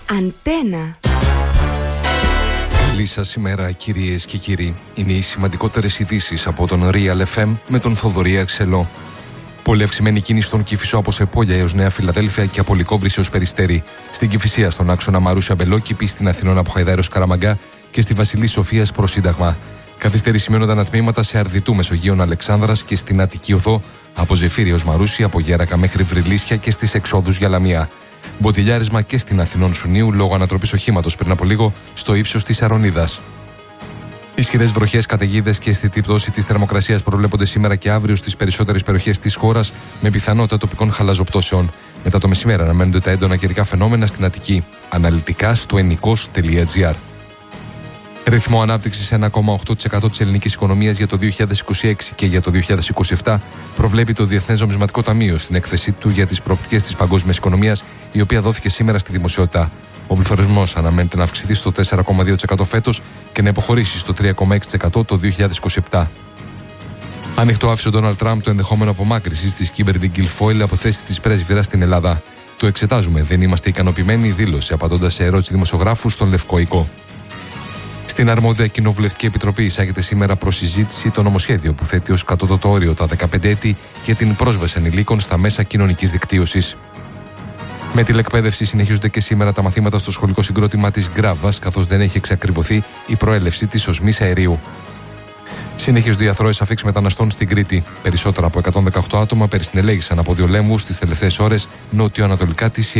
Αντένα. Καλή σας ημέρα, κυρίες και κύριοι. Είναι οι σημαντικότερες ειδήσεις από τον Real FM με τον Θοδωρή Αξελό. Πολύ αυξημένη κίνηση στον Κηφισό από Σεπόλια έως Νέα Φιλαδέλφια και από Λυκόβρηση έως Περιστέρι. Στην Κηφισία στον άξονα Μαρούσια Μπελόκηπη, στην Αθηνών από Χαϊδά έως Καραμαγκά και στη Βασιλής Σοφίας προς Σύνταγμα. Καθυστέρηση σημειώνονταν ατμήματα σε Αρδιτού Μεσογείων Αλεξάνδρας και στην Αττική Οδό από Ζεφύρι ως Μαρούσια, από Γέρακα μέχρι Βρυλίσια και στις εξόδους για Λαμία. Μποτιλιάρισμα και στην Αθηνών Σουνίου λόγω ανατροπής οχήματος πριν από λίγο στο ύψος της Αρονίδας. Ισχυρές βροχές, καταιγίδες και αισθητή πτώση της θερμοκρασίας προβλέπονται σήμερα και αύριο στις περισσότερες περιοχές της χώρας με πιθανότητα τοπικών χαλαζοπτώσεων. Μετά το μεσημέρι αναμένονται τα έντονα καιρικά φαινόμενα στην Αττική. Αναλυτικά στο ennikos.gr. Ρυθμό ανάπτυξης 1,8% της ελληνικής οικονομίας για το 2026 και για το 2027 προβλέπει το Διεθνές Νομισματικό Ταμείο στην έκθεσή του για τις προοπτικές της παγκόσμιας οικονομίας, η οποία δόθηκε σήμερα στη δημοσιότητα. Ο πληθωρισμός αναμένεται να αυξηθεί στο 4,2% φέτος και να υποχωρήσει στο 3,6% το 2027. Ανοιχτό άφησε ο Ντόναλντ Τραμπ το ενδεχόμενο απομάκρυσης της Kimberly Guilfoyle από θέση της πρέσβυρας στην Ελλάδα. Το εξετάζουμε, δεν είμαστε ικανοποιημένοι, δήλωσε απαντώντας σε ερώτηση δημοσιογράφου στον Λευκό Οικό. Στην αρμόδια Κοινοβουλευτική Επιτροπή εισάγεται σήμερα προς συζήτηση το νομοσχέδιο που θέτει ως κατώτατο όριο τα 15 έτη για την πρόσβαση ανηλίκων στα μέσα κοινωνικής δικτύωσης. Με τηλεκπαίδευση συνεχίζονται και σήμερα τα μαθήματα στο σχολικό συγκρότημα της Γκράβας, καθώς δεν έχει εξακριβωθεί η προέλευση της οσμής αερίου. Συνεχίζονται οι αθρώες αφίξεις μεταναστών στην Κρήτη. Περισσότερα από 118 άτομα περισυνελέγησαν από δύο λέμβους τις τελευταίες ώρες νότιο-ανατολικά της